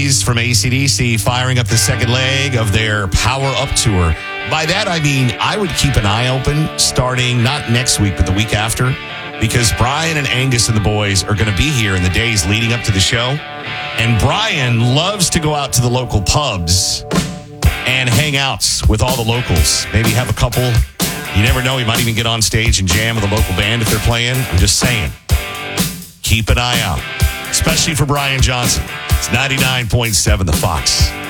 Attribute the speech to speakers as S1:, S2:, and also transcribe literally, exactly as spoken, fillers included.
S1: Freeze from A C D C firing up the second leg of their Power Up Tour. By that, I mean I would keep an eye open starting not next week, but the week after, because Brian and Angus and the boys are going to be here in the days leading up to the show. And Brian loves to go out to the local pubs and hang out with all the locals. Maybe have a couple. You never know. He might even get on stage and jam with a local band if they're playing. I'm just saying. Keep an eye out, especially for Brian Johnson. It's ninety-nine point seven The Fox.